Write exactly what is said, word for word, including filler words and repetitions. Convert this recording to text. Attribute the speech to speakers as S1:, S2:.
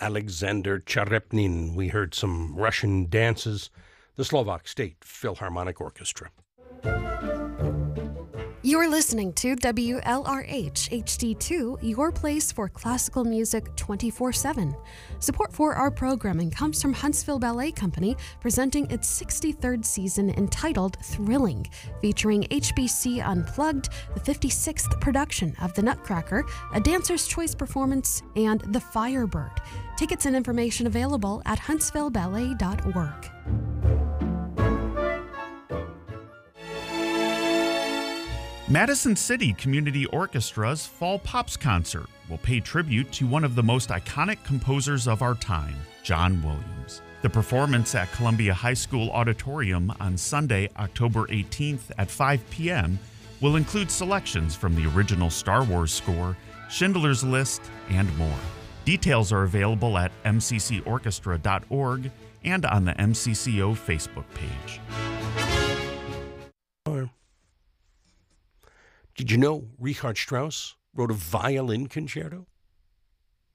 S1: Alexander Charepnin. We heard some Russian dances, the Slovak State Philharmonic Orchestra.
S2: You're listening to W L R H H D two, your place for classical music twenty-four seven. Support for our programming comes from Huntsville Ballet Company, presenting its sixty-third season entitled Thrilling, featuring H B C Unplugged, the fifty-sixth production of The Nutcracker, a Dancer's Choice performance, and The Firebird. Tickets and information available at huntsville ballet dot org.
S3: Madison City Community Orchestra's Fall Pops Concert will pay tribute to one of the most iconic composers of our time, John Williams. The performance at Columbia High School Auditorium on Sunday, October eighteenth at five p.m. will include selections from the original Star Wars score, Schindler's List, and more. Details are available at m c c orchestra dot org and on the M C C O Facebook page.
S1: Did you know Richard Strauss wrote a violin concerto?